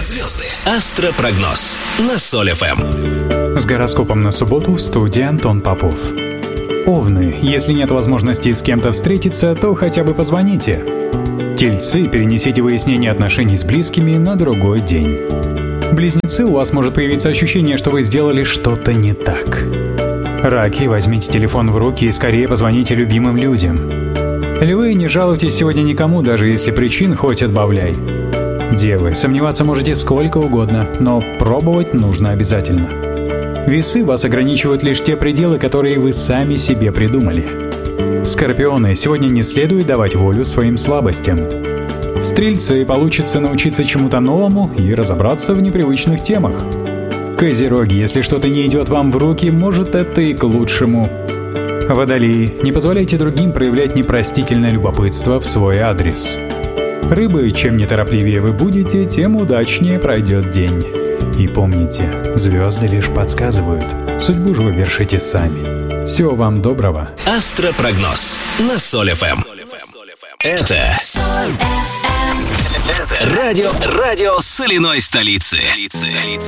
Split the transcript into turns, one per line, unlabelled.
Звезды. Астропрогноз на Соль ФМ.
С гороскопом на субботу в студии Антон Попов. Овны, если нет возможности с кем-то встретиться, то хотя бы позвоните. Тельцы, перенесите выяснение отношений с близкими на другой день. Близнецы, у вас может появиться ощущение, что вы сделали что-то не так. Раки, возьмите телефон в руки и скорее позвоните любимым людям. Львы, не жалуйтесь сегодня никому, даже если причин хоть отбавляй. Девы, сомневаться можете сколько угодно, но пробовать нужно обязательно. Весы, вас ограничивают лишь те пределы, которые вы сами себе придумали. Скорпионы, сегодня не следует давать волю своим слабостям. Стрельцы, получится научиться чему-то новому и разобраться в непривычных темах. Козероги, если что-то не идет вам в руки, может, это и к лучшему. Водолеи, не позволяйте другим проявлять непростительное любопытство в свой адрес. Рыбы, чем неторопливее вы будете, тем удачнее пройдет день. И помните, звезды лишь подсказывают, судьбу же вы вершите сами. Всего вам доброго.
Астропрогноз на Соль ФМ. Это радио соляной столицы.